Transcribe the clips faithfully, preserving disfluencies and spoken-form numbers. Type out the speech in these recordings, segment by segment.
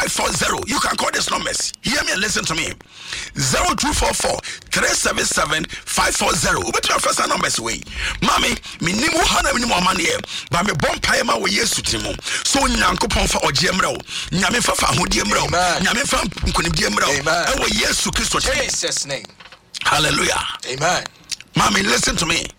five four zero. You can call this numbers. Hear me and listen to me. zero two four four three seven seven five four zero. Ubeti your first numbers way. Mami, me nimu hana me nimu amani e. Ba me bon paye ma we Yesu timo. So nyankopon fa oje mra o. Nyame fa fa hodie mra o. Nyame fa nkonimdie mra o. E we Yesu Kristo timo. Jesus name. Hallelujah. Amen. Mami, listen to me.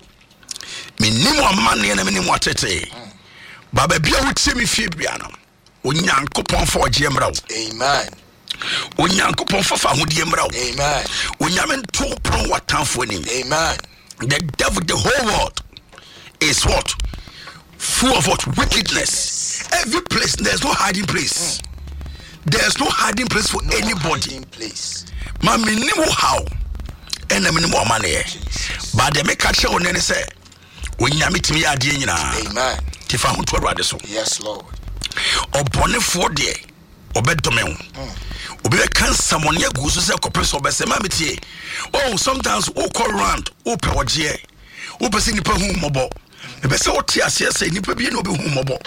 Me nimu amani na me nimu atete. Baba bia wutie me fie bia no. Onyankopon fa oje mra o. Amen. Onyankopon fa fa hodie mra o. Amen. Onyame nto pron watanfo nim. Amen. The devil, the whole world is what? Full of what? Wickedness. Every place, there's no hiding place. Mm. There's no hiding place for no anybody. Hiding place. Ma minimum how? And the minimum money. But they make catch on any say. When you meet me at the end. Amen. Tifa hunto rade so. Yes, Lord. Obone for day. Obedomeo. Obe can someone ye go so say kopese obese ma metie. Oh, sometimes o call round, o pe oje. O pe se nipa hu mobo. E be se o tie ase say nipa bi na obi hu mobo.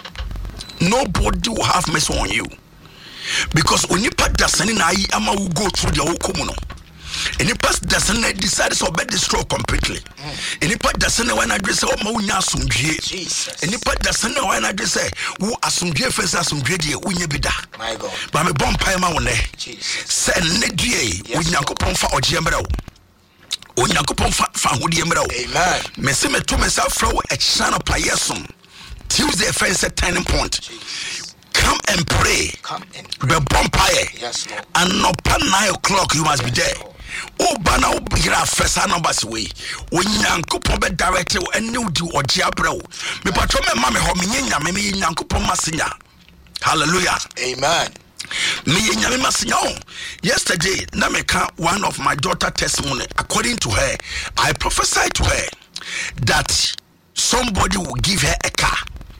Nobody will have mercy on you. Because onipa dasani na yi ama will go through the okomu no. Enipa dasani decide to be destroy completely. Enipa dasani when address o ma unya asumdue. Jesus. Enipa dasani when address wo asumdue face asumdue de unya bida. My God. Ba me bon pai ma wona. Jesus. Say ne due onyankopon fa oje mra wo. Onyankopon fa fa hodie mra wo. Amen. Me se me to myself from a channel payesom. Tuesday first turning point. Jesus. Come and pray. Come and pray. Be bonfire. Yes, Lord. And up at nine o'clock you must yes, be there. Lord. Oh, bana o bira first numbers way. When Yankopon be directed and new do or jabro. Me patome mame ho me nyame me Yankopon masinya. Hallelujah. Amen. Me nyame masinya. Yesterday, na me ka one of my daughter testimony. According to her, I prophesied to her that somebody will give her a car.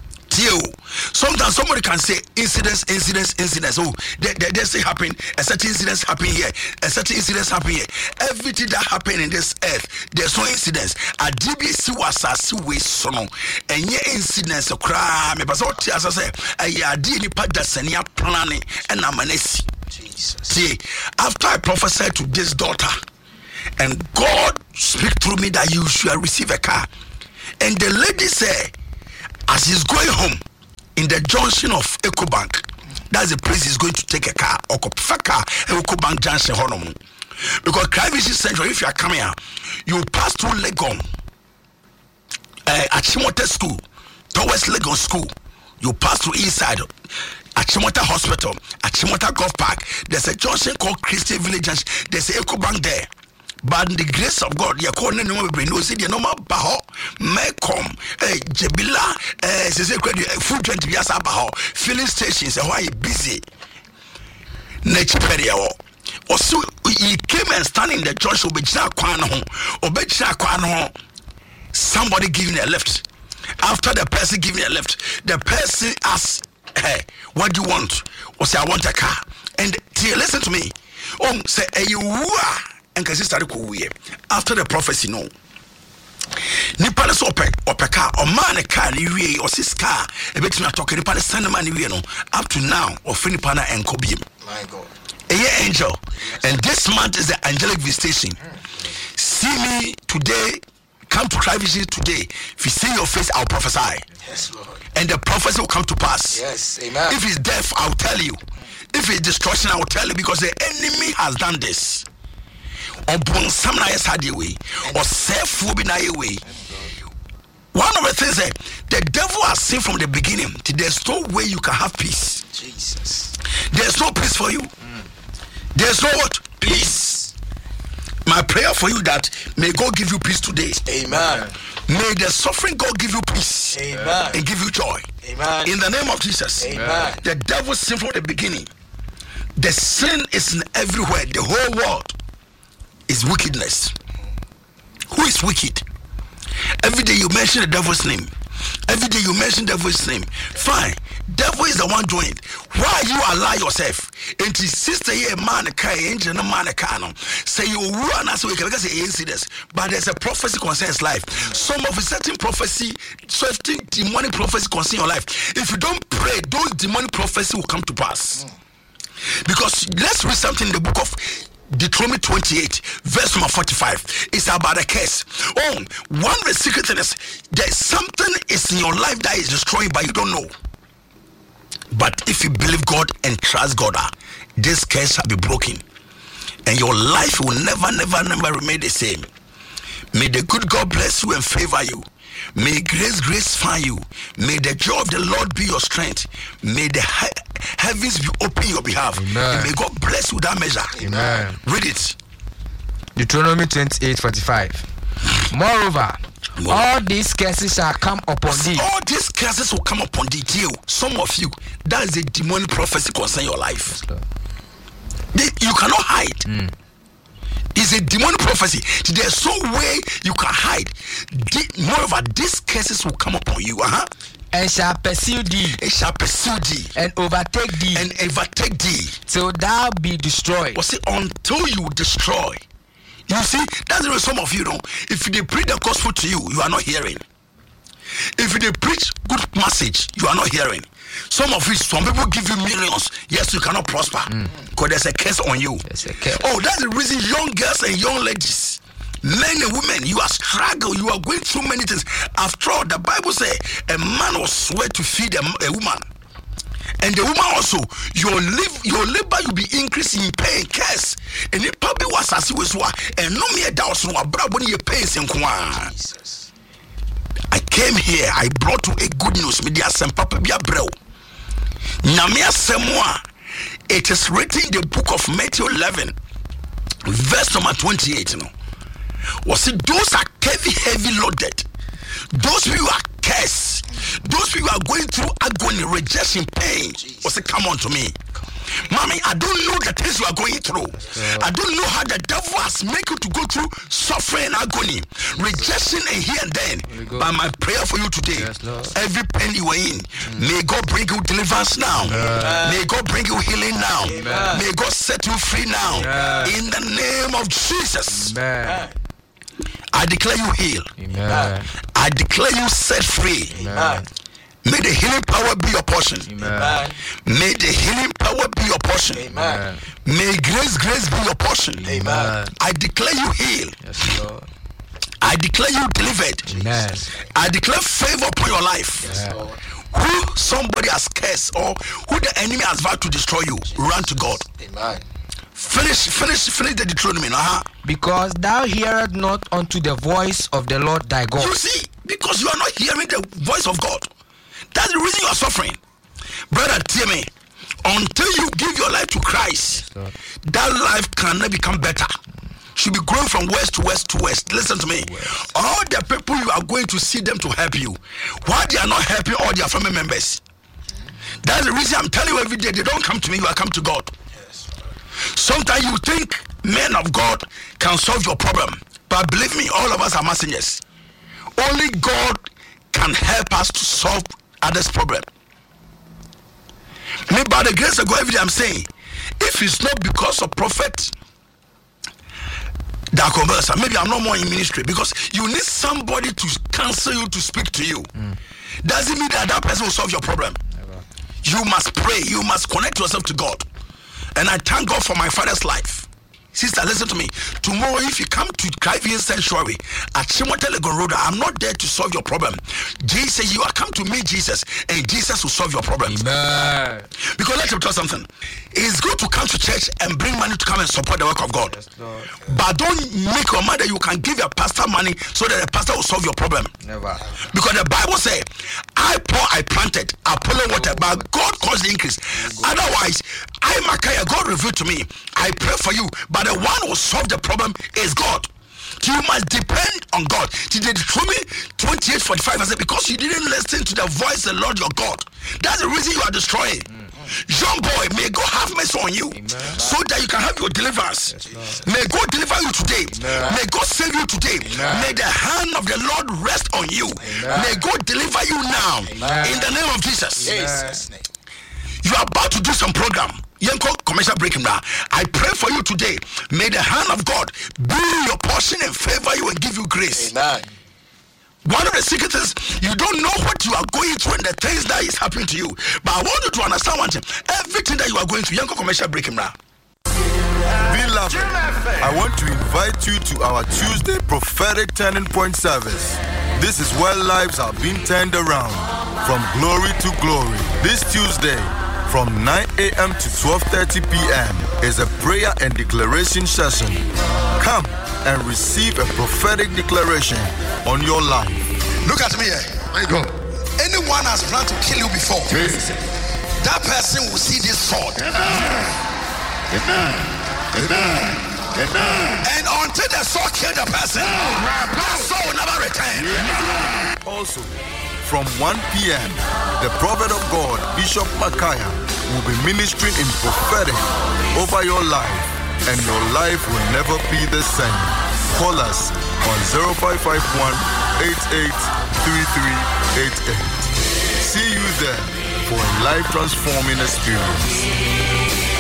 Sometimes somebody can say incidents, incidents, incidents. Oh, they, they, they say happen, a certain incidents happen here, a certain incidents happen here. Everything that happen in this earth, there's no incidents. A D B C was a seaway son, and yeah, incidents of crime. But as I say, I did part that's any planning, and I'm an S. Jesus. See, after I prophesied to this daughter, and God speak through me that you should receive a car, and the lady said, as he's going home in the junction of EcoBank, that's the place he's going to take a car or car EcoBank junction. Because Kravishi Central, if you are coming here, you pass through Legon uh, at Chimote School, towards Legon School. You pass through inside at Chimote Hospital, at Chimote Golf Park. There's a junction called Christian Village. There's a EcoBank there. But in the grace of God, you're calling no brain, no see the normal baho, Mekom, eh, Jebila, eh, food twenty years abaho, filling stations, and why busy. Nature perio. Also, he came and stand in the church, Obejina Kwano, Obejina Kwano, somebody giving a lift. After the person giving a lift, the person asks, hey, what do you want? Or say, I want a car. And listen to me. Oh, say, hey, you are. And can start after the prophecy no nipa le so ope ope car o man a car ni wie o sis car e beti na talk nipa le send man ni wie no up to now o fini pa na enko biem. My God. A year angel. Yes. And this month is the angelic visitation. Mm. See me today, come to Christ today. If you see your face, I'll prophesy. Yes, Lord. And the prophecy will come to pass. Yes, amen. If it's death, I'll tell you. If it's destruction, I will tell you, because the enemy has done this. Or some nice had way, or self will be way. One of the things that the devil has seen from the beginning, there's no way you can have peace. Jesus. There's no peace for you. Mm. There's no what? Peace. My prayer for you that may God give you peace today. Amen. May the suffering God give you peace. Amen. And give you joy. Amen. In the name of Jesus. Amen. The devil sin from the beginning. The sin is in everywhere. The whole world is wickedness. Who is wicked? Every day you mention the devil's name. Every day you mention the devil's name. Fine. Devil is the one doing it. Why you allow yourself? And sister here man kai angel no man kai say you run as we can say incidents. But there's a prophecy concerns life. Some of a certain prophecy, certain demonic prophecy concerns your life. If you don't pray, those demonic prophecy will come to pass. Because let's read something in the book of Deuteronomy twenty-eight, verse number forty-five. It's about a curse. Oh, one of the secret things is there's something is in your life that is destroying, but you don't know. But if you believe God and trust God, ah, this curse shall be broken, and your life will never, never, never remain the same. May the good God bless you and favor you. May grace, grace find you. May the joy of the Lord be your strength. May the he- heavens be open your behalf. Amen. And may God bless you without measure. Amen. Read it. Deuteronomy twenty-eight forty-five. Moreover, Moreover, all these curses shall come upon thee. all these curses will come upon thee. You, some of you, that is a demonic prophecy concerning your life. They, you cannot hide. Mm. It's a demonic prophecy. There's no way you can hide. The, moreover, these curses will come upon you. Uh-huh. And shall pursue thee. It shall pursue thee. And overtake thee. And overtake thee. Till thou be destroyed. But see, until you destroy. You see, that's the way some of you know. If they preach the gospel to you, you are not hearing. If they preach good message, you are not hearing. Some of you, some people give you millions, yes, you cannot prosper because mm. there's a curse on you. There's a curse. Oh, that's the reason young girls and young ladies, men and women, you are struggling, you are going through many things. After all, the Bible says a man will swear to feed a, a woman, and the woman also, your live, your labor will be increasing in pain, curse, and it probably was as it was what, and no mere doubts no about when you pay in Jesus. I came here, I brought you a good news. Media sem papa bia brel. Nyame asemwa. It is written in the book of Matthew eleven, verse number twenty-eight. No, was it those are heavy, heavy loaded. Those people are cursed. Those people are going through agony, rejection, pain. Was it come on to me? Mommy, I don't know the things you are going through. I don't know how the devil has made you to go through suffering and agony, rejection and here and then. But my prayer for you today, yes, every pain you are in, mm. may God bring you deliverance now. Amen. May God bring you healing now. Amen. May God set you free now. Amen. In the name of Jesus. Amen. I declare you healed. Amen. I declare you set free. Amen. May the healing power be your portion. Amen. May the healing power be your portion. Amen. May grace, grace be your portion. Amen. I declare you healed. Yes, Lord. I declare you delivered. Amen. I declare favor upon your life. Yes, Lord. Who somebody has cursed or who the enemy has vowed to destroy you, run to God. Amen. Finish, finish, finish the Deuteronomy. Uh-huh. Because thou hearest not unto the voice of the Lord thy God. You see, because you are not hearing the voice of God. That's the reason you are suffering. Brother Timmy, until you give your life to Christ, yes, that life cannot become better. Should be growing from west to west to west. Listen to me. West. All the people you are going to see them to help you, why they are not helping all their family members? That's the reason I'm telling you every day, they don't come to me, you are come to God. Yes. Sometimes you think men of God can solve your problem, but believe me, all of us are messengers. Only God can help us to solve others' problem. Me, by the grace of God, every day I'm saying, if it's not because of prophet that conversa, maybe I'm not more in ministry, because you need somebody to counsel you, to speak to you. Mm. Doesn't mean that that person will solve your problem. Never. You must pray, you must connect yourself to God. And I thank God for my father's life. Sister, listen to me. Tomorrow, if you come to Clive Sanctuary at Chimotelegon Road, I'm not there to solve your problem. Jesus, you are come to meet Jesus, and Jesus will solve your problem. Amen. Because let me tell you something. It's good to come to church and bring money to come and support the work of God. Yes, Lord. But don't make your mind that you can give your pastor money so that the pastor will solve your problem. Never. Because the Bible says, I pour, I planted, Apollo water, but God caused the increase. Otherwise, I, Micaiah, God revealed to me, I pray for you, but the one who solve the problem is God. You must depend on God. Today, Deuteronomy twenty-eight forty-five, I said, because you didn't listen to the voice of the Lord your God. That's the reason you are destroying. Mm-hmm. Young boy, may God have mercy on you. Amen. So that you can have your deliverance. Yes, may God deliver you today. Amen. May God save you today. Amen. May the hand of the Lord rest on you. Amen. May God deliver you now. Amen. In the name of Jesus. Jesus. You are about to do some program. Yanko commercial breaking now. I pray for you today. May the hand of God be your portion and favor you and give you grace. Amen. One of the secrets is you don't know what you are going through and the things that is happening to you. But I want you to understand one thing. Everything that you are going through, you commercial break him now. Beloved, I want to invite you to our Tuesday prophetic turning point service. This is where lives are being turned around from glory to glory. This Tuesday, from nine a.m. to twelve thirty p.m. is a prayer and declaration session. Come and receive a prophetic declaration on your life. Look at me here. My God. Anyone has planned to kill you before, Jesus. that person will see this sword. Amen. Amen. Amen. Amen. And until the sword kill the person, that sword will never return. Also, from one p.m., the prophet of God, Bishop Micaiah, will be ministering in prophetic over your life, and your life will never be the same. Call us on zero five five one, eight eight three three eight eight. See you there for a life-transforming experience.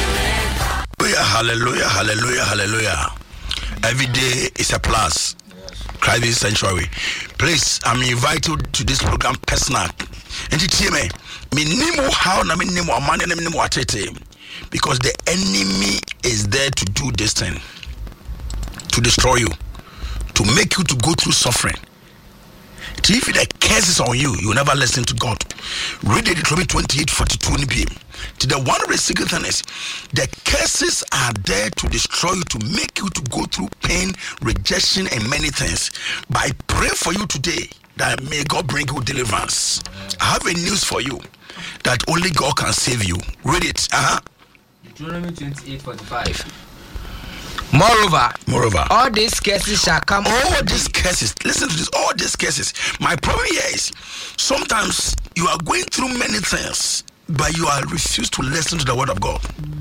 Hallelujah, hallelujah, hallelujah. Every day is a plus. Christ Sanctuary. Please, I'm invited to this program personal. And you me, me nimo how na me nimo amane na me nimo atete. Because the enemy is there to do this thing, to destroy you, to make you to go through suffering. To if the curse is on you, you will never listen to God. Read Deuteronomy twenty-eight forty-two in B M. To the one of the secret thing is, the curses are there to destroy you, to make you to go through pain, rejection, and many things. But I pray for you today that may God bring you deliverance. I have a news for you that only God can save you. Read it. Uh-huh. Deuteronomy twenty-eight forty-five. Moreover, Moreover, all these curses shall come. All these curses, listen to this, all these curses. My problem here is sometimes you are going through many things, but you are refused to listen to the word of God.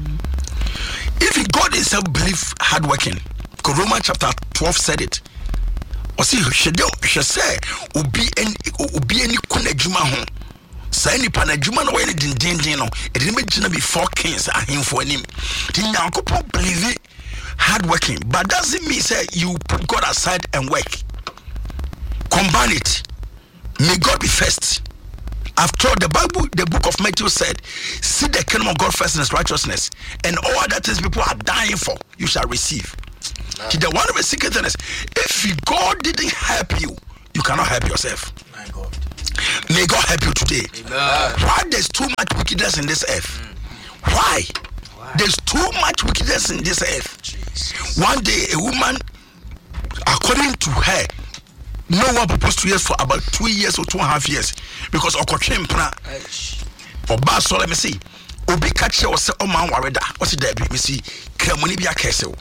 If God himself believe hardworking, because Romans chapter twelve said it. Or see, she say, Ubi any Ubi any kunajuma home. Say any panajuma no any din din din no. It didn't be four kings and him for him. Didn't believe it. Hardworking, but doesn't mean say you put God aside and work. Combine it. May God be first. After all, the Bible, the book of Matthew said, "See the kingdom of God first in His righteousness, and all other things people are dying for, you shall receive." See, the one of the secret thing is, if God didn't help you, you cannot help yourself. My God. May God help you today. Amen. Why there's too much wickedness in this earth? Why? Why? There's too much wickedness in this earth. One day, a woman, according to her, no one proposed to her for about two years or two and a half years because Okotrim Pra or Basso, let me see. Obi catch or say, oh man, wareda. What's it there? Let me see. Kremonibia Kessel.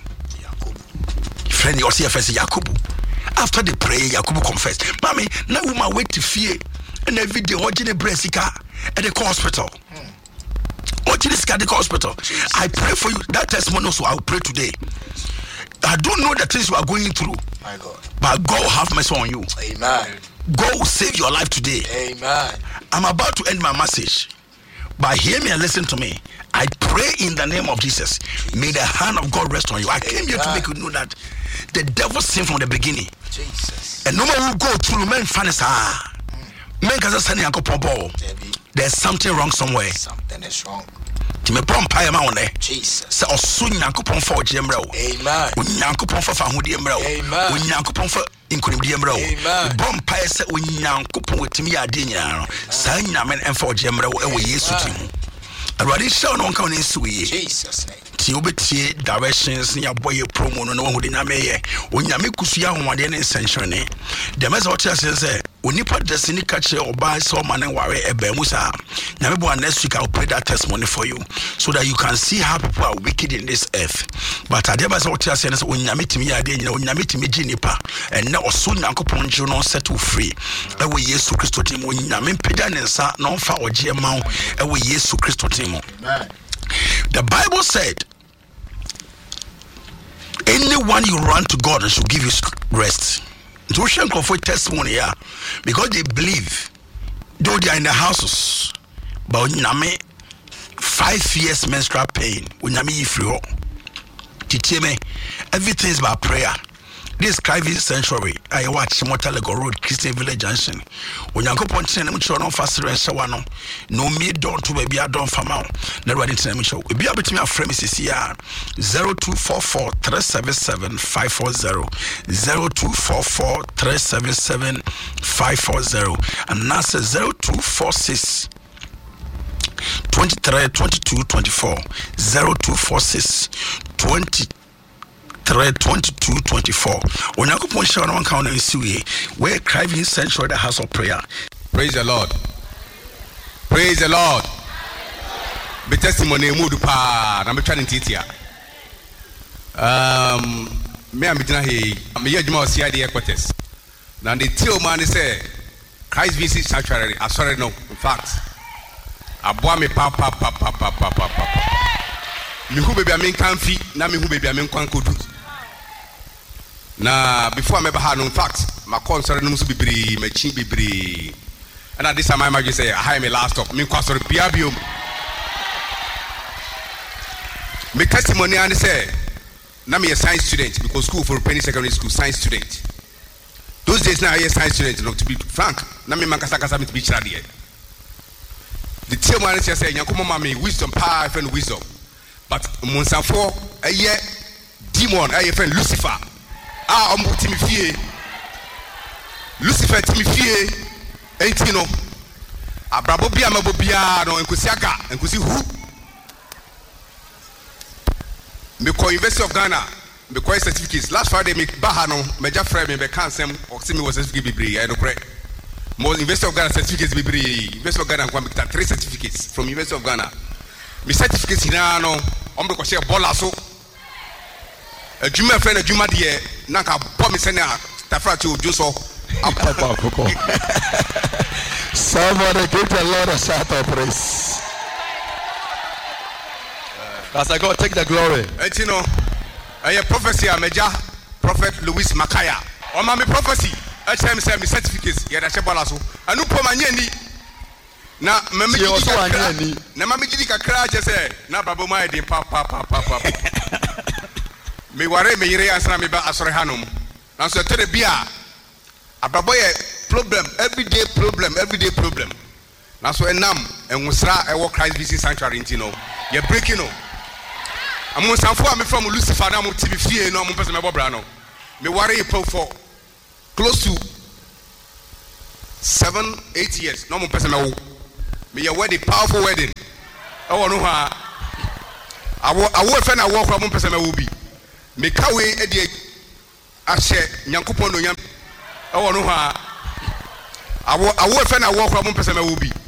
Friend, you see a face Yakubu. After the prayer, Yakubu confessed, Mommy, now woman wait to fear and every day watching a breastica at the hospital. Watching this at the hospital. I pray for you. That testimony also I'll pray today. I don't know the things you are going through. My God. But God will have mercy on you. Amen. God will save your life today. Amen. I'm about to end my message. But hear me and listen to me. I pray in the name of Jesus. May the hand of God rest on you. I came here to make you know that the devil sinned from the beginning. Jesus. And no man will go through men funnies. Ah. Men can send you ball. There's something wrong somewhere. Something is wrong. Me prom pay ma wone Jesus. Se oso nyankopon fa oje mra wo. Amen. Onyankopon fa fa hode mra wo. Amen. Onyankopon fa inkunimde mra wo. Amen. Bom pay se onyankopon wetimi ya ade nyina no. Sa nyamen en fa oje mra wo e wo Yesu tim. Awurade show no nka woni nsuye. Jesus name. Ti obetie directions ya boye promo no no wo de nyame ye. Onyame kusu ya honwade ne nsenhwene. The message what say say onipa destiny catch oba so man and ware ebe musa. Nyame bo next week I'll pray that testimony for you so that you can see how people are wicked in this earth. But adeba say what say say onyame timi ya de nyina onyame timi gi nipa and na oso nyankopon ji no set you free. E wo Yesu Kristo tim onyame peda ne nsa no fa oje ma wo e wo Yesu Kristo tim. Amen. The Bible said, anyone you run to God and should give you rest. So we shall for testimony here because they believe, though they are in the houses, but when five years menstrual pain, when you free, everything is about prayer. this Christ Sanctuary I watch Motalego Road Christian Village Junction onyankopon tene mu chiro no fasere hyewa no no me don to baby adon fama na ruade tene mu hyew ebi abetimi afrem sisi ya zero two four four three seven seven five four zero zero two four four three seven seven five four zero and that's zero two four six twenty-three twenty-two twenty-four zero two four six twenty-three twenty-two twenty-four onyankopon hyew no kan na nsiwe where Christ Sanctuary the house of prayer. Praise the Lord. Praise the Lord. Be testimony mudu pa na me twa ntitia. Um me am gina he me ye adwuma osia de headquarters. Na the tell man say Christ V C Sanctuary asore no in fact aboa me pa pa pa pa pa pa pa. Me hu baby am kan fi na me hu baby am kwan kodu. Na before me ba ha no in fact my concern no so bibiri machi bibiri. And at this time I might say I have my last stop me kwa sorry bia biom. Me testimony and say na me a science student because school for Penny Secondary School science student. Those days now I a science student no to be frank na me man kasa kasa me to be chira there. The team man say yankomo ma me wisdom power and wisdom. But monsanfo eye demon eye friend Lucifer. Ah ombo timi fie. Lucifer timi fie. Enti no abrabo bia mabo bia no enkosi aga enkosi hu. Me ko University of Ghana me ko certificates last Friday me baha no meja frame me be cancel o se me was certificate bibiri I no correct. Mo University of Ghana certificates bibiri University of Ghana kwa me three certificates from University of Ghana. Me certificates ina no ombe ko share bola so adwuma friend adwuma de na ka bo me se na tafra ti ojo so. Somebody give the Lord a shout of praise. As I go take the glory. And you know, a prophecy a major prophet Louis Makaya. On my prophecy, I tell him say me certificates. Yeah, that's a balaso. I no po manyeni. Na mama also anyeni. Na mama gidi kakra je say na babo mai din pa pa pa pa pa. Me ware me yire ansana me ba asore hanum. Na so tere bia ababoye problem everyday problem everyday problem. Na so enam enwusra ewo Christ V C Sanctuary ntino. Ye breaking no. Amun sanfo am from Lucifer na mo T V fie no mo pese me bobra no. Me worry po for close to seven eight years no mo pese me wo. Me ye wedding powerful wedding. E wo no ha. Awo awo fe na wo kra mo pese me wo bi. Me ka we e de ahye nyankopon no nyam. E wo no ha. Awo awo fe na wo kra mo pese me wo bi.